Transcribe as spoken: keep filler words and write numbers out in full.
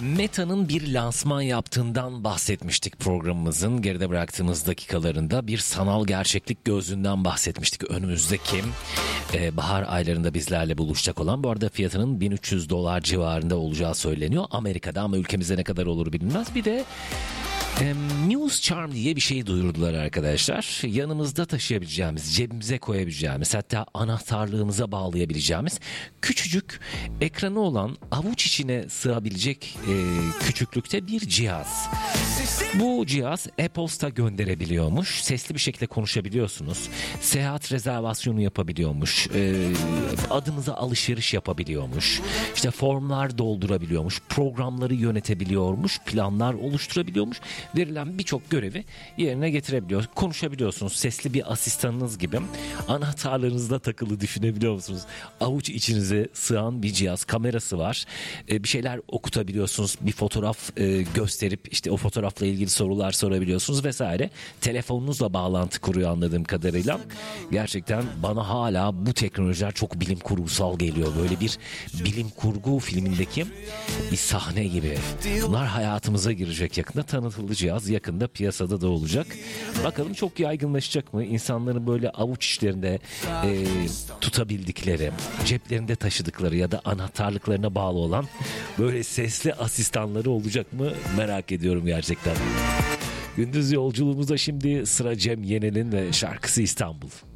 Meta'nın bir lansman yaptığından bahsetmiştik programımızın geride bıraktığımız dakikalarında. Bir sanal gerçeklik gözlüğünden bahsetmiştik. Önümüzdeki e, bahar aylarında bizlerle buluşacak olan. Bu arada fiyatının bin üç yüz dolar civarında olacağı söyleniyor Amerika'da, ama ülkemizde ne kadar olur bilinmez. Bir de e, Muse Charm diye bir şey duyurdular arkadaşlar. Yanımızda taşıyabileceğimiz, cebimize koyabileceğimiz, hatta anahtarlığımıza bağlayabileceğimiz küçücük ekranı olan, avuç içine sığabilecek e, küçüklükte bir cihaz. Bu cihaz e-posta gönderebiliyormuş. Sesli bir şekilde konuşabiliyorsunuz. Seyahat rezervasyonu yapabiliyormuş. E, adınıza alışveriş yapabiliyormuş. İşte formlar doldurabiliyormuş. Programları yönetebiliyormuş. Planlar oluşturabiliyormuş. Verilen birçok görevi yerine getirebiliyor. Konuşabiliyorsunuz. Sesli bir asistanınız gibi. Anahtarlarınızda takılı düşünebiliyor musunuz? Avuç içinize sığan bir cihaz. Kamerası var. E, bir şeyler okutabiliyorsunuz. Bir fotoğraf e, gösterip işte o fotoğrafla ilgili sorular sorabiliyorsunuz vesaire. Telefonunuzla bağlantı kuruyor anladığım kadarıyla. Gerçekten bana hala bu teknolojiler çok bilim kurgusal geliyor. Böyle bir bilim kurgu filmindeki bir sahne gibi. Bunlar hayatımıza girecek yakında. Tanıtıldı cihaz. Yakında piyasada da olacak. Bakalım çok yaygınlaşacak mı? İnsanların böyle avuç içlerinde e, tutabildikleri, ceplerinde taşıdıkları ya da anahtarlıklarına bağlı olan böyle sesli asistanları olacak mı? Merak ediyorum gerçekten. Gündüz yolculuğumuzda şimdi sıra Cem Yenel'in ve şarkısı İstanbul.